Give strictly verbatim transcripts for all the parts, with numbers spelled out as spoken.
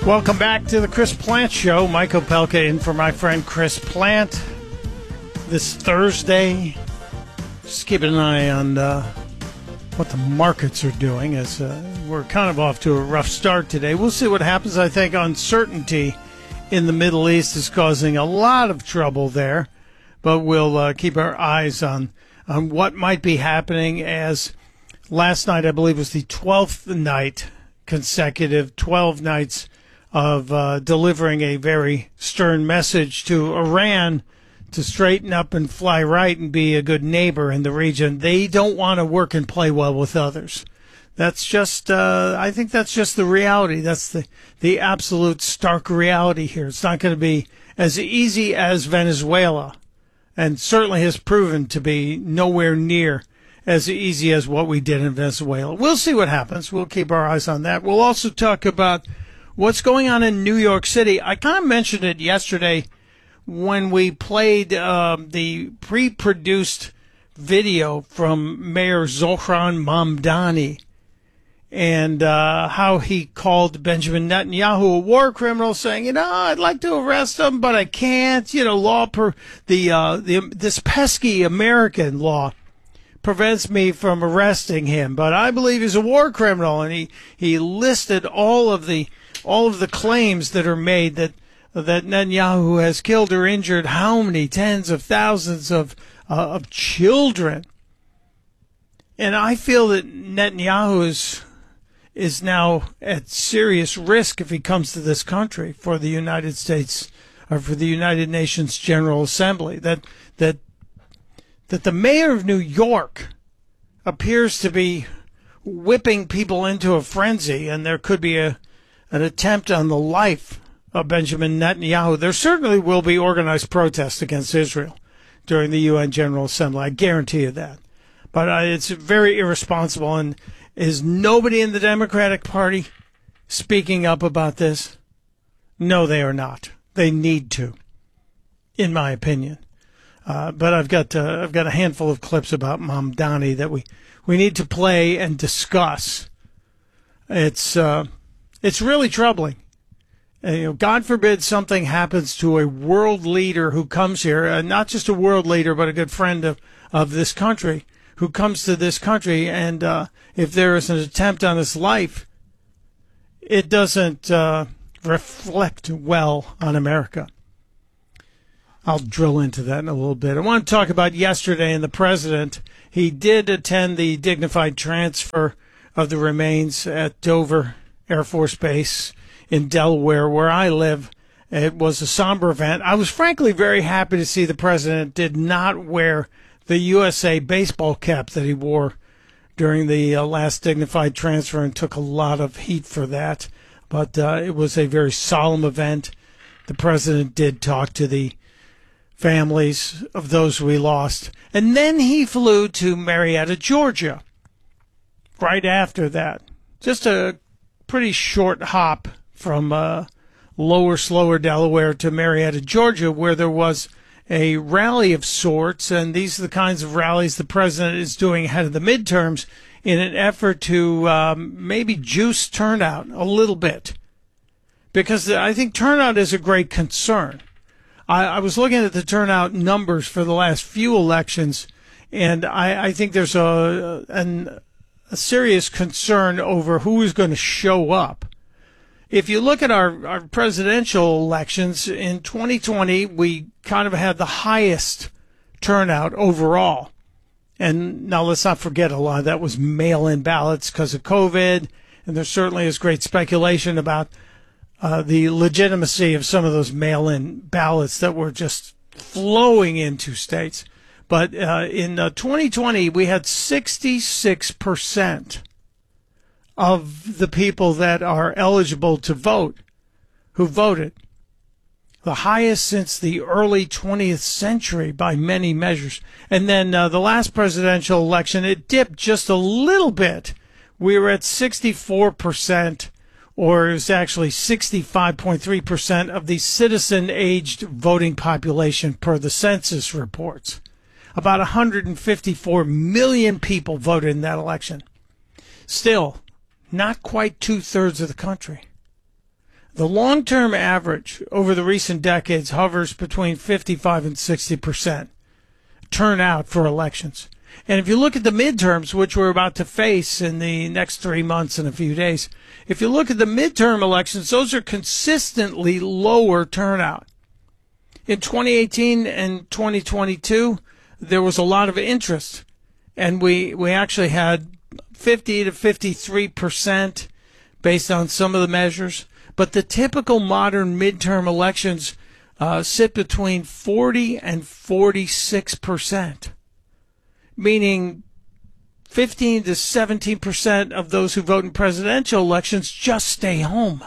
Welcome back to the Chris Plant Show. Mike Opelka in for my friend Chris Plant this Thursday. Just keeping an eye on uh, what the markets are doing as uh, we're kind of off to a rough start today. We'll see what happens. I think uncertainty in the Middle East is causing a lot of trouble there, but we'll uh, keep our eyes on, on what might be happening as last night, I believe, was the twelfth night consecutive, twelve nights of uh, delivering a very stern message to Iran to straighten up and fly right and be a good neighbor in the region. They don't want to work and play well with others. That's just, uh, I think that's just the reality. That's the, the absolute stark reality here. It's not going to be as easy as Venezuela, and certainly has proven to be nowhere near as easy as what we did in Venezuela. We'll see what happens. We'll keep our eyes on that. We'll also talk about what's going on in New York City. I kind of mentioned it yesterday when we played uh, the pre-produced video from Mayor Zohran Mamdani and uh, how he called Benjamin Netanyahu a war criminal, saying, you know, I'd like to arrest him, but I can't. You know, law per the uh, the this pesky American law prevents me from arresting him, but I believe he's a war criminal. And he, he listed all of the all of the claims that are made that that Netanyahu has killed or injured how many tens of thousands of uh, of children. And I feel that Netanyahu is is now at serious risk if he comes to this country for the United States or for the United Nations General Assembly. That that that the mayor of New York appears to be whipping people into a frenzy, and there could be a an attempt on the life of Benjamin Netanyahu. There certainly will be organized protests against Israel during the U N General Assembly. I guarantee you that. But uh, it's very irresponsible. And is nobody in the Democratic Party speaking up about this? No, they are not. They need to, in my opinion. Uh, but I've got uh, I've got a handful of clips about Mamdani that we, we need to play and discuss. It's uh, it's really troubling. Uh, you know, God forbid something happens to a world leader who comes here, uh, not just a world leader, but a good friend of, of this country, who comes to this country, and uh, if there is an attempt on his life, it doesn't uh, reflect well on America. I'll drill into that in a little bit. I want to talk about yesterday and the president. He did attend the dignified transfer of the remains at Dover Air Force Base in Delaware, where I live. It was a somber event. I was frankly very happy to see the president did not wear the U S A baseball cap that he wore during the uh, last dignified transfer, and took a lot of heat for that. But uh, it was a very solemn event. The president did talk to the families of those we lost. And then he flew to Marietta, Georgia, right after that. Just a pretty short hop from uh, lower, slower Delaware to Marietta, Georgia, where there was a rally of sorts. And these are the kinds of rallies the president is doing ahead of the midterms in an effort to um, maybe juice turnout a little bit. Because I think turnout is a great concern. I, I was looking at the turnout numbers for the last few elections, and I, I think there's a, an, a serious concern over who is going to show up. If you look at our, our presidential elections in twenty twenty, we kind of had the highest turnout overall. And now let's not forget a lot of that was mail-in ballots because of COVID, and there certainly is great speculation about Uh, the legitimacy of some of those mail-in ballots that were just flowing into states. But uh, in uh, twenty twenty, we had sixty-six percent of the people that are eligible to vote who voted. The highest since the early twentieth century by many measures. And then uh, the last presidential election, it dipped just a little bit. We were at sixty-four percent. Or it was actually sixty-five point three percent of the citizen-aged voting population per the census reports. About one hundred fifty-four million people voted in that election. Still, not quite two-thirds of the country. The long-term average over the recent decades hovers between fifty-five and sixty percent turnout for elections. And if you look at the midterms, which we're about to face in the next three months and a few days, if you look at the midterm elections, those are consistently lower turnout. In twenty eighteen and twenty twenty-two, there was a lot of interest, and we, we actually had fifty to fifty-three percent based on some of the measures. But the typical modern midterm elections uh, sit between forty and forty-six percent. Meaning fifteen to seventeen percent of those who vote in presidential elections just stay home.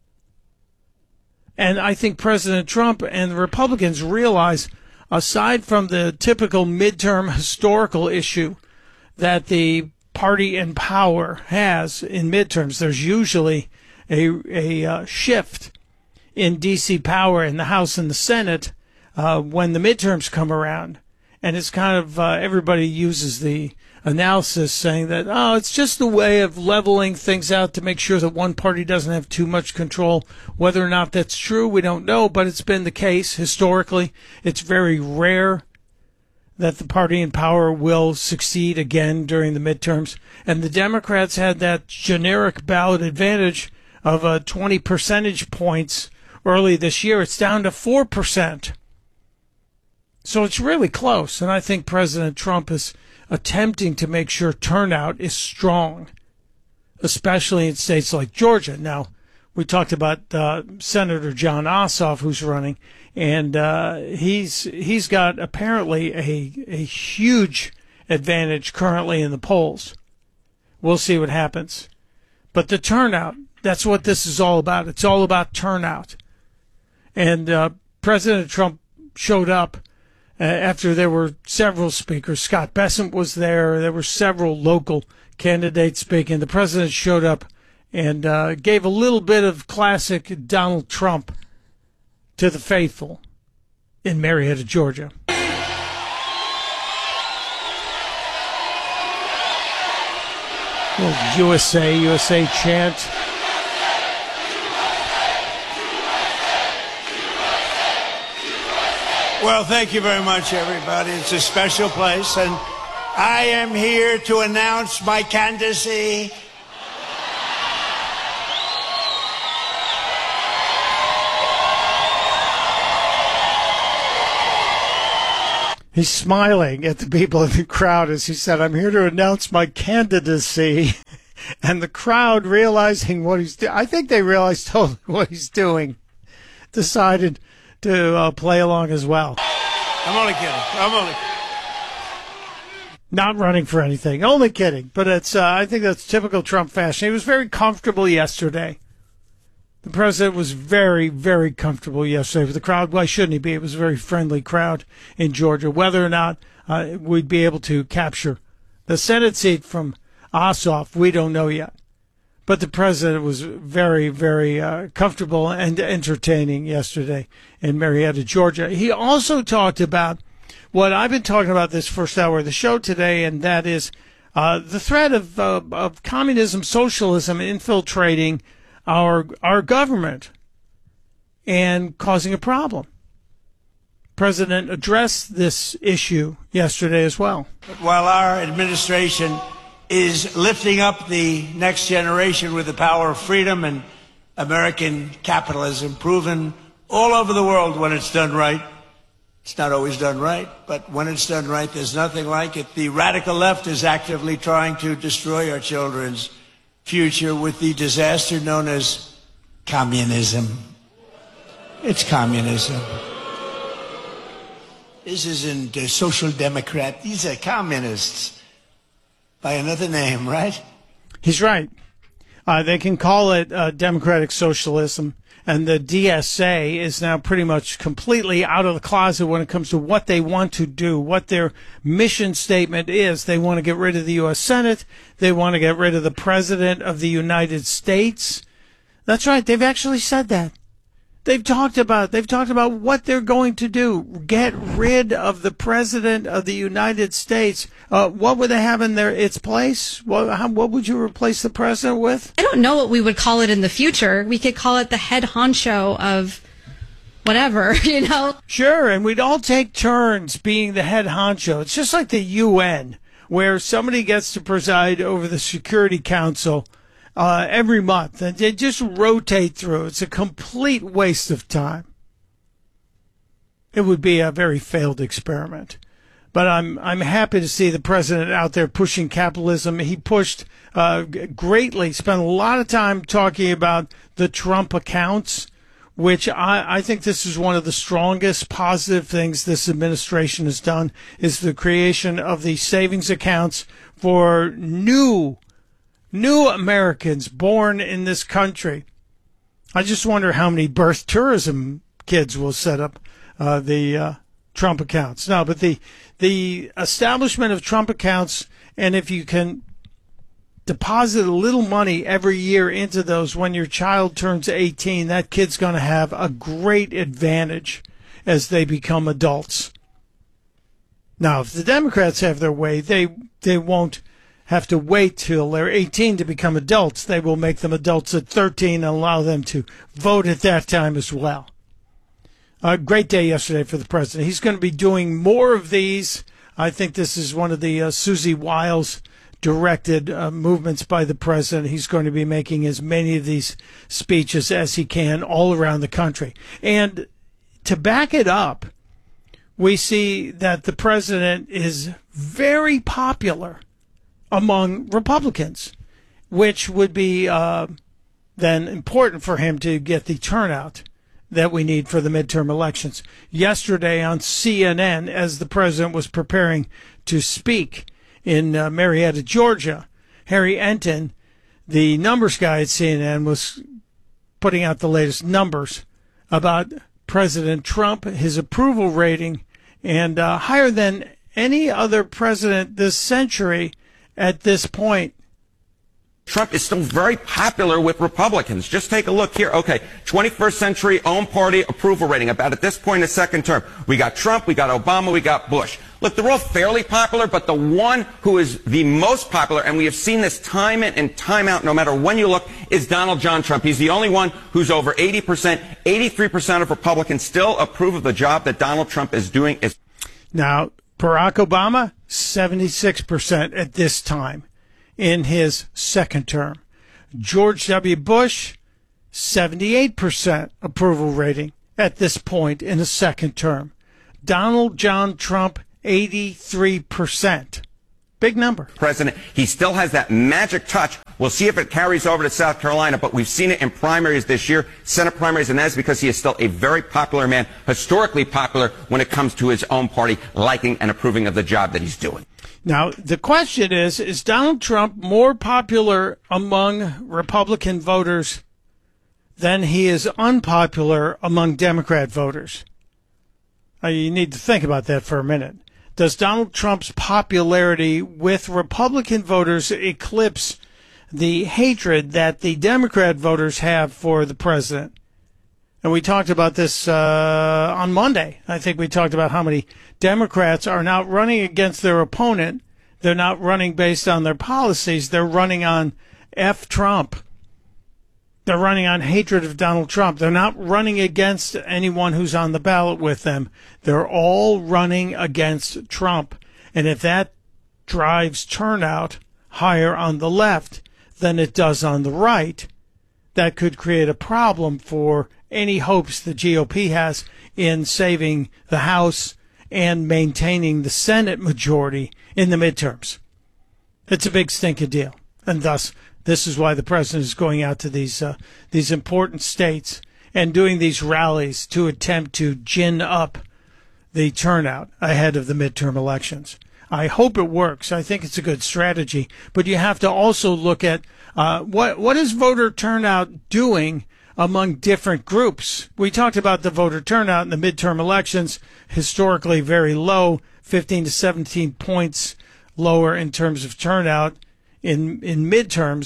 And I think President Trump and the Republicans realize, aside from the typical midterm historical issue that the party in power has in midterms, there's usually a, a uh, shift in D C power in the House and the Senate uh, when the midterms come around. And it's kind of, uh, everybody uses the analysis saying that, oh, it's just a way of leveling things out to make sure that one party doesn't have too much control. Whether or not that's true, we don't know, but it's been the case historically. It's very rare that the party in power will succeed again during the midterms. And the Democrats had that generic ballot advantage of uh, twenty percentage points early this year. It's down to four percent. So it's really close, and I think President Trump is attempting to make sure turnout is strong, especially in states like Georgia. Now, we talked about uh, Senator Jon Ossoff, who's running, and uh, he's he's got apparently a a huge advantage currently in the polls. We'll see what happens. But the turnout, that's what this is all about. It's all about turnout. And uh, President Trump showed up Uh, after there were several speakers. Scott Bessent was there. There were several local candidates speaking. The president showed up and uh, gave a little bit of classic Donald Trump to the faithful in Marietta, Georgia. Little U S A, U S A chant. Well, thank you very much, everybody. It's a special place, and I am here to announce my candidacy. He's smiling at the people in the crowd as he said, I'm here to announce my candidacy. And the crowd, realizing what he's doing, I think they realized totally what he's doing, decided to uh, play along as well. I'm only kidding. I'm only Not running for anything. Only kidding. But it's uh, I think that's typical Trump fashion. He was very comfortable yesterday. The president was very, very comfortable yesterday with the crowd. Why shouldn't he be? It was a very friendly crowd in Georgia. Whether or not uh, we'd be able to capture the Senate seat from Ossoff, we don't know yet. But the president was very, very uh, comfortable and entertaining yesterday in Marietta, Georgia. He also talked about what I've been talking about this first hour of the show today, and that is uh, the threat of, uh, of communism, socialism infiltrating our our government and causing a problem. The president addressed this issue yesterday as well. While our administration is lifting up the next generation with the power of freedom and American capitalism, proven all over the world when it's done right. It's not always done right, but when it's done right, there's nothing like it. The radical left is actively trying to destroy our children's future with the disaster known as communism. It's communism. This isn't a social democrat. These are communists. By another name, right? He's right. Uh, they can call it uh, democratic socialism, and the D S A is now pretty much completely out of the closet when it comes to what they want to do, what their mission statement is. They want to get rid of the U S Senate. They want to get rid of the President of the United States. That's right. They've actually said that. they've talked about they've talked about what they're going to do. Get rid of the president of the United States. Uh, what would they have in their its place? What, how, what would you replace the president with? I don't know what we would call it in the future. We could call it the head honcho of whatever, you know? Sure, and we'd all take turns being the head honcho. It's just like the U N, where somebody gets to preside over the Security Council uh, every month, and they just rotate through. It's a complete waste of time. It would be a very failed experiment. But I'm I'm happy to see the president out there pushing capitalism. He pushed uh, greatly, spent a lot of time talking about the Trump accounts, which I, I think this is one of the strongest positive things this administration has done, is the creation of these savings accounts for new, new Americans born in this country. I just wonder how many birth tourism kids will set up uh, the uh, Trump accounts. No, but the the establishment of Trump accounts, and if you can deposit a little money every year into those when your child turns eighteen, that kid's going to have a great advantage as they become adults. Now, if the Democrats have their way, they they won't have to wait till they're eighteen to become adults. They will make them adults at thirteen and allow them to vote at that time as well. A great day yesterday for the president. He's going to be doing more of these. I think this is one of the uh, Susie Wiles directed uh, movements by the president. He's going to be making as many of these speeches as he can all around the country. And to back it up, we see that the president is very popular among Republicans, which would be uh, then important for him to get the turnout that we need for the midterm elections. Yesterday on C N N, as the president was preparing to speak in uh, Marietta, Georgia, Harry Enton, the numbers guy at C N N, was putting out the latest numbers about President Trump, his approval rating, and uh, higher than any other president this century at this point. Trump is still very popular with Republicans. Just take a look here. Okay, twenty-first century own party approval rating, about at this point in the second term. We got Trump, we got Obama, we got Bush. Look, they're all fairly popular, but the one who is the most popular, and we have seen this time in and time out, no matter when you look, is Donald John Trump. He's the only one who's over eighty percent. eighty-three percent of Republicans still approve of the job that Donald Trump is doing. Now, Barack Obama, seventy-six percent at this time in his second term. George W. Bush, seventy-eight percent approval rating at this point in his second term. Donald John Trump, eighty-three percent. Big number. President, he still has that magic touch. We'll see if it carries over to South Carolina, but we've seen it in primaries this year, Senate primaries, and that is because he is still a very popular man, historically popular when it comes to his own party liking and approving of the job that he's doing. Now, the question is, is Donald Trump more popular among Republican voters than he is unpopular among Democrat voters? Uh, you need to think about that for a minute. Does Donald Trump's popularity with Republican voters eclipse the hatred that the Democrat voters have for the president? And we talked about this uh, on Monday. I think we talked about how many Democrats are not running against their opponent. They're not running based on their policies. They're running on F Trump. They're running on hatred of Donald Trump. They're not running against anyone who's on the ballot with them. They're all running against Trump. And if that drives turnout higher on the left than it does on the right, that could create a problem for any hopes the G O P has in saving the House and maintaining the Senate majority in the midterms. It's a big stinking deal. And thus, this is why the president is going out to these uh, these important states and doing these rallies to attempt to gin up the turnout ahead of the midterm elections. I hope it works. I think it's a good strategy. But you have to also look at uh, what what is voter turnout doing among different groups. We talked about the voter turnout in the midterm elections, historically very low, fifteen to seventeen points lower in terms of turnout in in midterms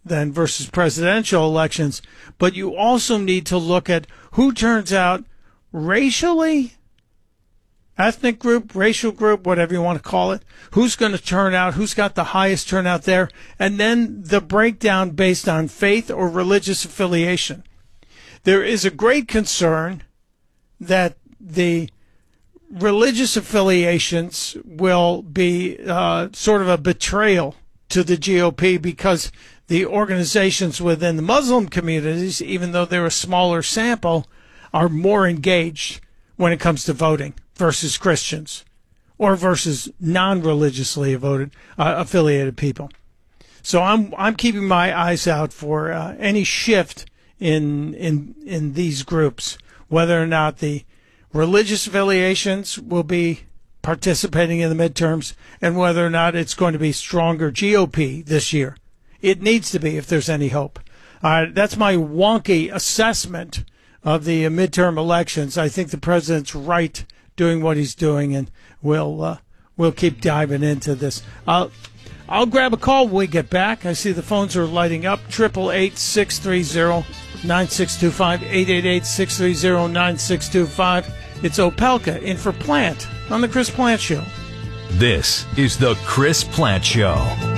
than versus presidential elections, but you also need to look at who turns out racially, ethnic group, racial group, whatever you want to call it, who's going to turn out, who's got the highest turnout there, and then the breakdown based on faith or religious affiliation. There is a great concern that the religious affiliations will be uh, sort of a betrayal to the G O P because the organizations within the Muslim communities, even though they're a smaller sample, are more engaged when it comes to voting versus Christians or versus non-religiously voted uh, affiliated people. So I'm I'm keeping my eyes out for uh, any shift in in in these groups, whether or not the religious affiliations will be participating in the midterms and whether or not it's going to be stronger G O P this year. It needs to be if there's any hope. Uh, that's my wonky assessment of the uh, midterm elections. I think the president's right doing what he's doing, and we'll uh, we'll keep diving into this. I'll I'll grab a call when we get back. I see the phones are lighting up. Triple eight six three zero nine six two five eight eight eight six three zero nine six two five. It's Opelka in for Plant on the Chris Plant Show. This is the Chris Plant Show.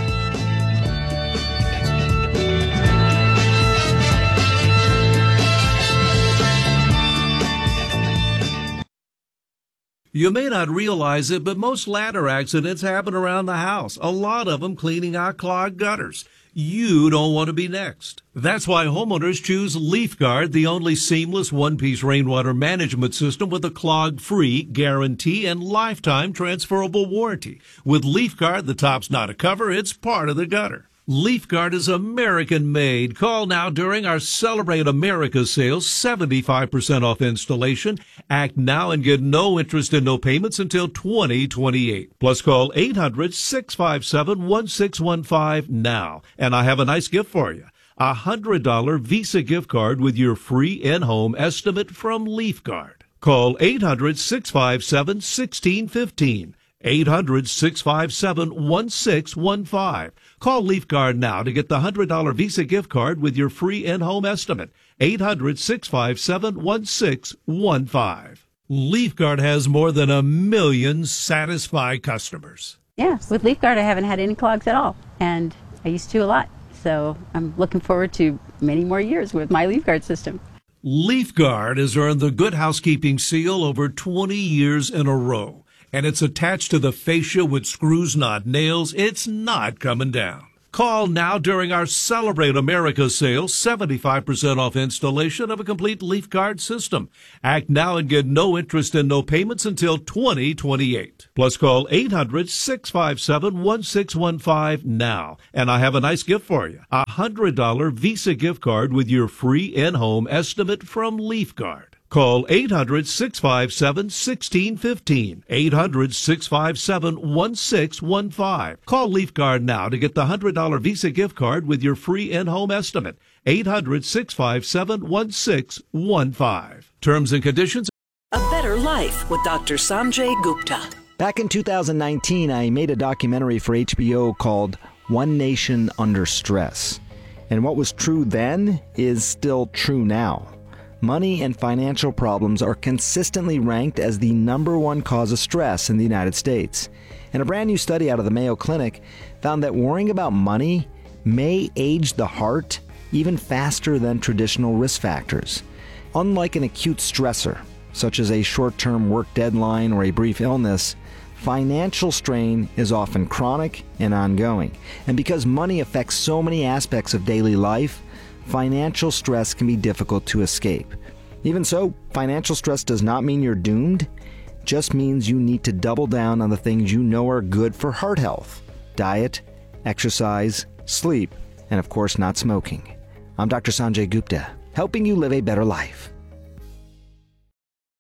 You may not realize it, but most ladder accidents happen around the house, a lot of them cleaning out clogged gutters. You don't want to be next. That's why homeowners choose LeafGuard, the only seamless one-piece rainwater management system with a clog-free guarantee and lifetime transferable warranty. With LeafGuard, the top's not a cover, it's part of the gutter. LeafGuard is American-made. Call now during our Celebrate America sales, seventy-five percent off installation. Act now and get no interest and no payments until twenty twenty-eight. Plus call eight hundred six five seven one six one five now. And I have a nice gift for you. A one hundred dollars Visa gift card with your free in-home estimate from LeafGuard. Call eight hundred six five seven one six one five. eight hundred six five seven one six one five. Call LeafGuard now to get the one hundred dollars Visa gift card with your free in-home estimate. eight hundred six five seven one six one five. LeafGuard has more than a million satisfied customers. Yeah, with LeafGuard I haven't had any clogs at all, and I used to a lot. So I'm looking forward to many more years with my LeafGuard system. LeafGuard has earned the Good Housekeeping seal over twenty years in a row. And it's attached to the fascia with screws, not nails. It's not coming down. Call now during our Celebrate America sale, seventy-five percent off installation of a complete LeafGuard system. Act now and get no interest and no payments until twenty twenty-eight. Plus call eight hundred six five seven one six one five now. And I have a nice gift for you. A one hundred dollars Visa gift card with your free in-home estimate from LeafGuard. Call eight hundred six five seven one six one five. eight hundred six five seven one six one five. Call LeafGuard now to get the one hundred dollars Visa gift card with your free in-home estimate. eight hundred six five seven one six one five. Terms and conditions. A Better Life with Doctor Sanjay Gupta. Back in two thousand nineteen, I made a documentary for H B O called One Nation Under Stress. And what was true then is still true now. Money and financial problems are consistently ranked as the number one cause of stress in the United States. And a brand new study out of the Mayo Clinic found that worrying about money may age the heart even faster than traditional risk factors. Unlike an acute stressor, such as a short-term work deadline or a brief illness, financial strain is often chronic and ongoing. And because money affects so many aspects of daily life, financial stress can be difficult to escape. Even so, financial stress does not mean you're doomed. It just means you need to double down on the things you know are good for heart health: diet, exercise, sleep, and of course not smoking. I'm Doctor Sanjay Gupta, helping you live a better life.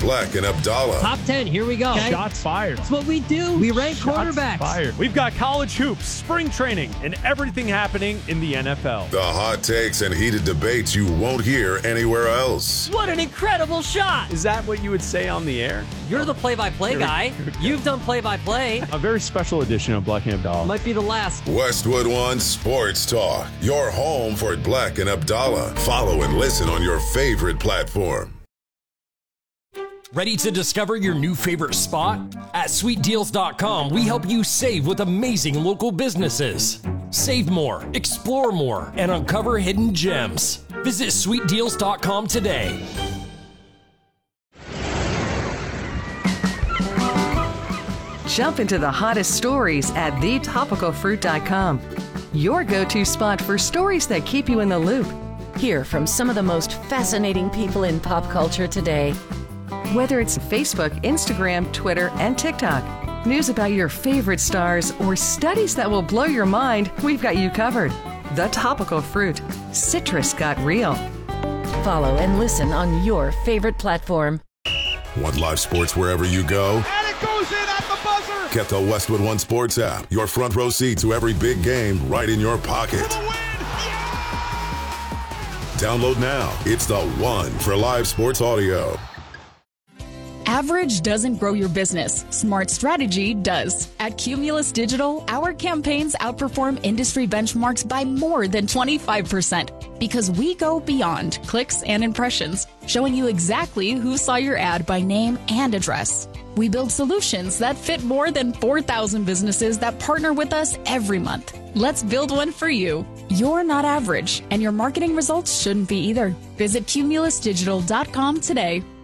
Black and Abdallah. Top ten, here we go. Okay. Shots fired. That's what we do. We rank Shots quarterbacks. Fired. We've got college hoops, spring training, and everything happening in the N F L. The hot takes and heated debates you won't hear anywhere else. What an incredible shot. Is that what you would say on the air? You're the play-by-play guy. You've done play-by-play. A very special edition of Black and Abdallah. Might be the last. Westwood One Sports Talk. Your home for Black and Abdallah. Follow and listen on your favorite platform. Ready to discover your new favorite spot? At sweet deals dot com, we help you save with amazing local businesses. Save more, explore more, and uncover hidden gems. Visit sweet deals dot com today. Jump into the hottest stories at the topical fruit dot com. Your go-to spot for stories that keep you in the loop. Hear from some of the most fascinating people in pop culture today. Whether it's Facebook, Instagram, Twitter, and TikTok, news about your favorite stars, or studies that will blow your mind, we've got you covered. The Topical Fruit. Citrus got real. Follow and listen on your favorite platform. Want live sports wherever you go? And it goes in at the buzzer! Get the Westwood One Sports app. Your front row seat to every big game right in your pocket. Download now. It's the one for live sports audio. Average doesn't grow your business. Smart strategy does. At Cumulus Digital, our campaigns outperform industry benchmarks by more than twenty-five percent because we go beyond clicks and impressions, showing you exactly who saw your ad by name and address. We build solutions that fit more than four thousand businesses that partner with us every month. Let's build one for you. You're not average, and your marketing results shouldn't be either. Visit cumulus digital dot com today.